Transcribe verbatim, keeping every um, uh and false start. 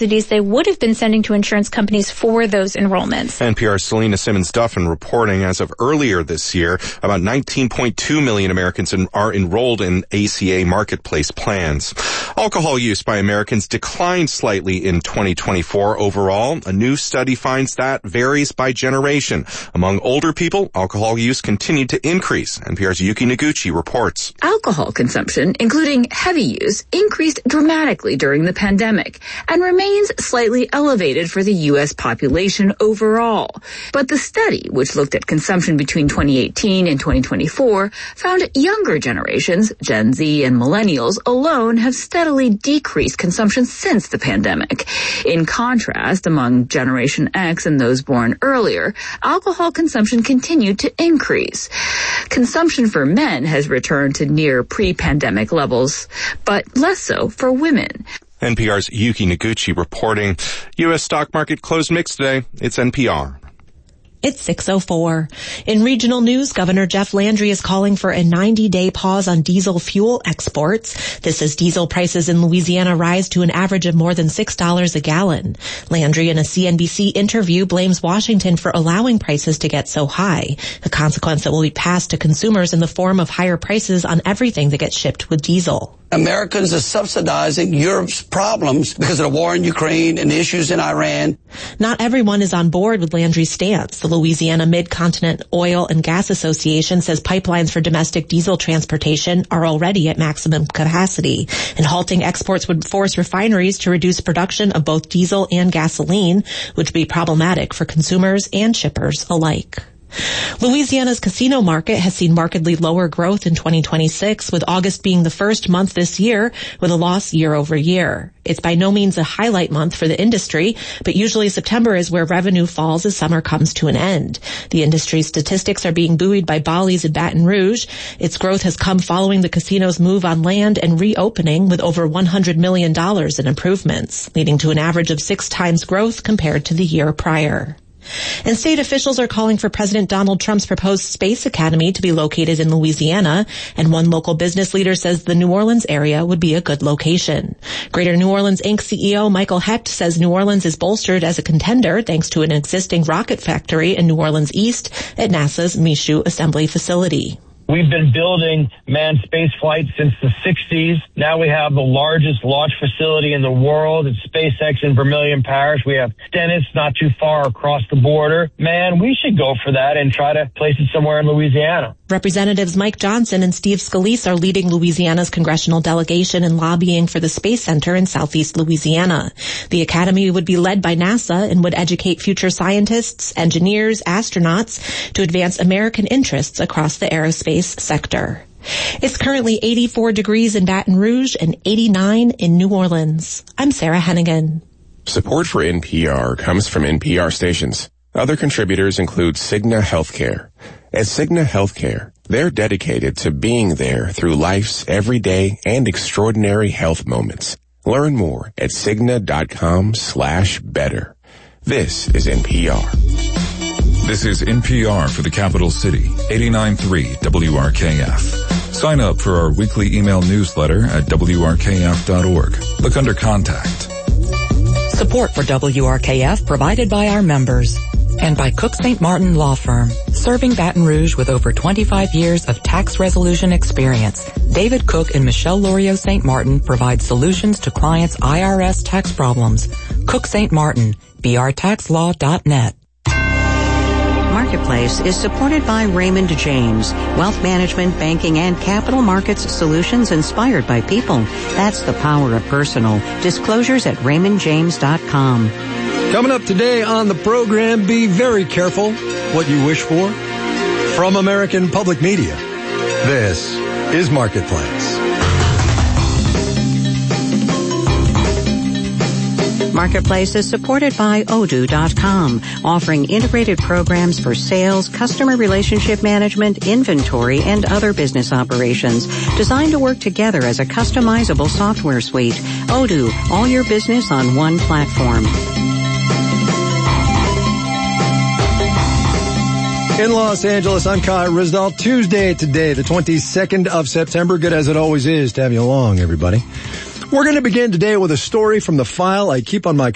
they would have been sending to insurance companies for those enrollments. N P R's Selena Simmons-Duffin reporting as of earlier this year, about nineteen point two million Americans in, are enrolled in A C A marketplace plans. Alcohol use by Americans declined slightly in twenty twenty-four overall. A new study finds that varies by generation. Among older people, alcohol use continued to increase. N P R's Yuki Noguchi reports. Alcohol consumption, including heavy use, increased dramatically during the pandemic and remains slightly elevated for the U S population overall. But the study, which looked at consumption between twenty eighteen and twenty twenty-four, found younger generations, Gen Z and millennials alone, have steadily decreased consumption since the pandemic. In contrast, among Generation X and those born earlier, alcohol consumption continued to increase. Consumption for men has returned to near pre-pandemic levels, but less so for women. N P R's Yuki Noguchi reporting. U S stock market closed mixed today. It's N P R. It's six oh four. In regional news, Governor Jeff Landry is calling for a ninety-day pause on diesel fuel exports. This as diesel prices in Louisiana rise to an average of more than six dollars a gallon. Landry, in a C N B C interview, blames Washington for allowing prices to get so high, a consequence that will be passed to consumers in the form of higher prices on everything that gets shipped with diesel. Americans are subsidizing Europe's problems because of the war in Ukraine and the issues in Iran. Not everyone is on board with Landry's stance. The Louisiana Mid-Continent Oil and Gas Association says pipelines for domestic diesel transportation are already at maximum capacity, and halting exports would force refineries to reduce production of both diesel and gasoline, which would be problematic for consumers and shippers alike. Louisiana's casino market has seen markedly lower growth in twenty twenty-six, with August being the first month this year with a loss year over year. It's by no means a highlight month for the industry, but usually September is where revenue falls as summer comes to an end. The industry's statistics are being buoyed by Bally's in Baton Rouge. Its growth has come following the casino's move on land and reopening with over one hundred million dollars in improvements, leading to an average of six times growth compared to the year prior. And state officials are calling for President Donald Trump's proposed Space Academy to be located in Louisiana, and one local business leader says the New Orleans area would be a good location. Greater New Orleans Incorporated C E O Michael Hecht says New Orleans is bolstered as a contender thanks to an existing rocket factory in New Orleans East at NASA's Michoud Assembly Facility. We've been building manned space flight since the sixties. Now we have the largest launch facility in the world. It's SpaceX in Vermilion Parish. We have Stennis not too far across the border. Man, we should go for that and try to place it somewhere in Louisiana. Representatives Mike Johnson and Steve Scalise are leading Louisiana's congressional delegation in lobbying for the Space Center in southeast Louisiana. The academy would be led by NASA and would educate future scientists, engineers, astronauts to advance American interests across the aerospace sector. It's currently eighty-four degrees in Baton Rouge and eighty-nine in New Orleans. I'm Sarah Hennigan. Support for N P R comes from N P R stations. Other contributors include Cigna Healthcare. At Cigna Healthcare, they're dedicated to being there through life's everyday and extraordinary health moments. Learn more at Cigna.com slash better. This is N P R. This is N P R for the capital city, eighty-nine point three W R K F. Sign up for our weekly email newsletter at W R K F dot org. Look under Contact. Support for W R K F provided by our members and by Cook Saint Martin Law Firm, serving Baton Rouge with over twenty-five years of tax resolution experience. David Cook and Michelle Lorio Saint Martin provide solutions to clients' I R S tax problems. Cook Saint Martin, B R tax law dot net. Marketplace is supported by Raymond James, wealth management, banking, and capital markets solutions inspired by people. That's the power of personal. Disclosures at raymond james dot com. Coming up today on the program, be very careful what you wish for. From American Public Media, this is Marketplace. Marketplace is supported by Odoo dot com, offering integrated programs for sales, customer relationship management, inventory, and other business operations, designed to work together as a customizable software suite. Odoo, all your business on one platform. In Los Angeles, I'm Kai Risdall. Tuesday today, the twenty-second of September. Good as it always is to have you along, everybody. We're going to begin today with a story from the file I keep on my